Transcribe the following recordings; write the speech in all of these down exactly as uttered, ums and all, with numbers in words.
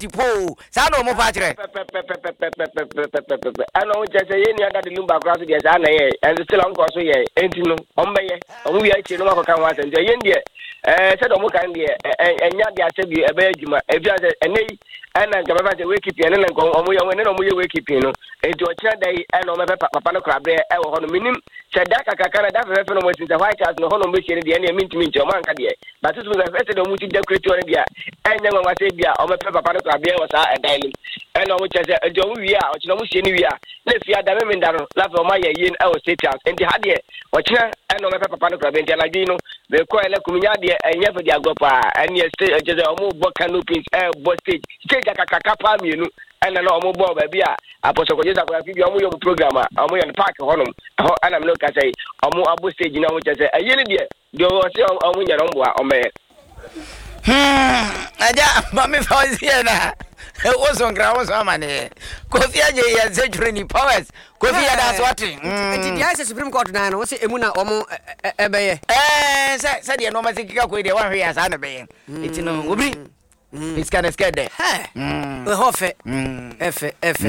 party po sa no mo fa kire ana o jese ye ni ada de lumba kra so de sa na ye and still on ko so ye enti no o mbeye o wi achi no makoka wa se ye ndie eh se do mo kan de enya de ase bi ebe adwuma e bia se enei ana nka baba se we keep ye ne nko o mo ye we ne no mo ye we keep no enti o kira dai ana o me papa no kra bre e wo ho no minim se da kaka kana da fe fe no mo tin se white house no ho no me chire de ne minti minti o man ka de but so se fe se do mo ti decorate o ne dia enya nwa se bia o me papa no kra bre wo sa e dai ni ana o mo chese enti o wi a o kira mo hie ni wi a le fi ada me menda no la fe o ma ye yin e o state house enti ha de o kira ana o me papa no kra bre enti ala dwi no be ko ele kuminya de enya fe de agopa eni state chese o mo bo canopies e bo stage stage akaka pa mienu ana na o mo bo ba bia apostle ko jesa ko afi bi o mo yo program a o mo yo park honom ho ana me no ka sai o mo abo stage na o chese aye ni de de o se o mo nya no mbo a o me hmm aja ba me fa zi na o so nkra o so amane Kofi aje ya zejure ni powers Kofi ya das what enti dia se Supreme Court na no se emu na o mo ebeye eh se se de no ma se kika ko de wan hwe ya sa na beye enti no obi it's kind of scared there mm we hofe efe efe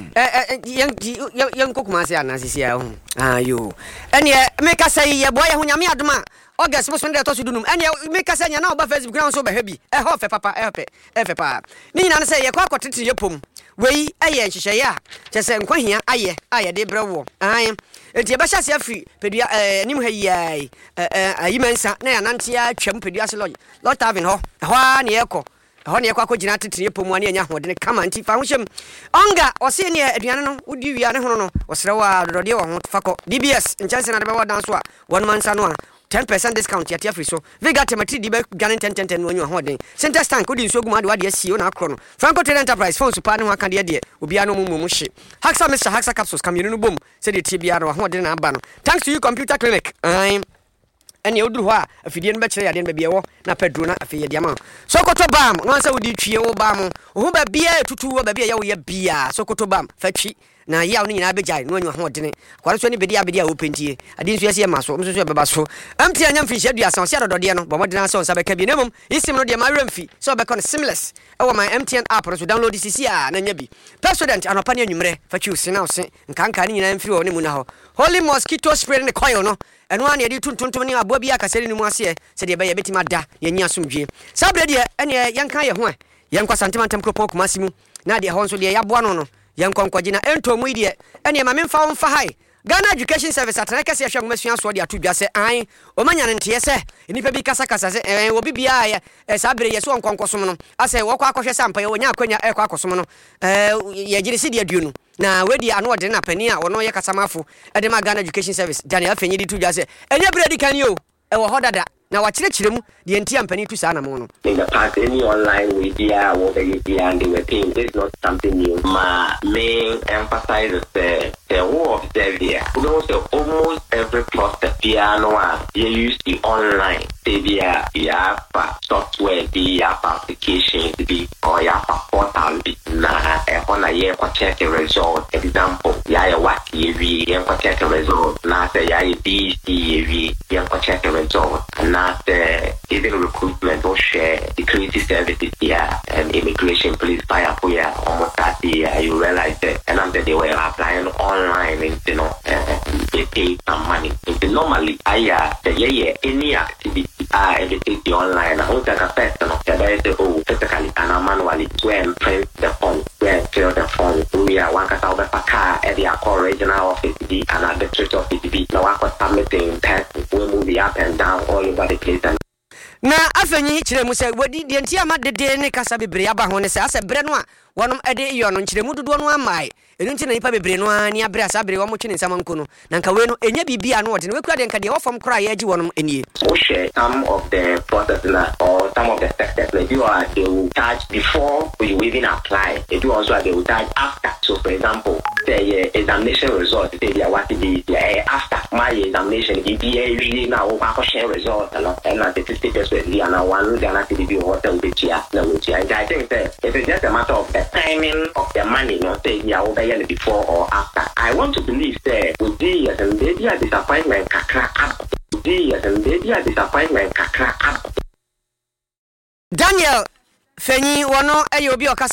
eh yang yang kokuma se anasisi ya ho ayo ene me ka sai ye boy ho nyame adoma August mo sunday to so dunum ene me ka sai nya na oba Facebook na so ba habi eh hofe papa eh hofe efe pa ni nyina na sai ye kwa akotete ye pom wei aye nhihye ya chese nkwahia aye aye de brewo ai enti e ba hya se afri pedua eh nim ha yi ai eh ayimansa na ya nante ya twam pedua se lodge lot having ho ho na ye ko ho ne yakwa kogina tetire pomu ane anya hode ne kama nti fa hohyem onga ose ne aduane no udi wia ne hono no osre wa dodode wo ho fako D B S nchance na de be wadan so a one man sa no a ten percent discount ya free so vega temati di be gane ten ten ten no anyu hode center stand odi nso guma de wade asi o na akro no Franco Trade Enterprise phone super ne ho aka de de obi ano mumu mu hye Haxa Mister Haxa capsules kamyenu no bom se de tie bia no hode na aba no thanks to you computer clinic ai ene oduru ho a afidie no be kire yade no be wo na pedro na afiye diama Sokoto bam no ansa wodi twie wo bam ho ba bia tutu wo ba bia ye wo ye bia Sokoto bam fa twi na yaw ni nyina bejai no anyu ho dene kware so ni bedi abedi a opentie ade nso yesi e maso mso so beba so amti anya mfi hye dua san se adodode no bo modena so nsa be ka bi nemum isim no de ma remfi so be kon seamless e wo my M T N app no so download C C a na nya bi president anopa ne anwumre fa twi usi na usi nkanka ni nyina mfi wo ne mu na ho holy mosquito spray ne coil no eno an ye di tuntuntum ne abo bia kaseri ni mu ase se de be ye betima da ye nya somdwe sabre de ene yenka ye ho yenka santimantem kropon kumasi mu na de ho nso de yaboa no no yankonkogina ento mu ide ene ma memfa wo mfa hai Ghana Education Service atraka se hwa ngomasua so de atodwa se an o manya nte se nipa bi kasa kasa se eh obi bia ya sabre ye so nkonkosom no ase wo kwa akohwe sampa ye wonya akwanya e kwa akosom no eh ye gire se de aduonu na wedi ano ode na pani a wono ye kasamafo e de ma Ghana Education Service Daniel afenyi di tudwa se enye bredi kan yo e wo hodada na wachire mu de enti ampani tu sana mo no in the past any online media or the media and they were saying this is not something new my main emphasize is the the whole of the area you know so almost every cluster piano you use the online media yeah software the application the or yeah portal na e ona ye kwa check the result example yeah what you we kwa check the result na say yeah B C we yeah kwa check the result not uh, even recruitment or share security services here and immigration police fire for ya almost that year you realize that and after they were applying online and you know uh, they pay some money and normally I uh, the yeah yeah any activity uh everything online I don't a person of the day oh physically and manually when print the phone when fill the phone we are one case over car at the regional office the and the district office the now I got submitting test we move the up and down all over the place and na afenyi kire mu se wodi de ntia ma dede ne kasa bebre aba ho ne se ase bre no a wonom ede iyo no nkire mu dodo no amai enu nti na nipa bebre no ani abre asa bre wo mo twene nsama nko no na nka we no enya bibia no wode ne wekura de nka de wofom kora ya agi wonom enie o share some of the process na or some of the sectors like you are they will charge before you even apply they do also they will charge after so for example the uh, examination result they they what the uh, after my examination the B A usually now we share result a lot and the statistics with the and one the analysis the hotel which ya no which I think that it is just a matter of the timing of the money not say ya over here before or after I want to believe that with the and the disappointment kakra up the and the disappointment kakra up Daniel Fenyi wono ayo bi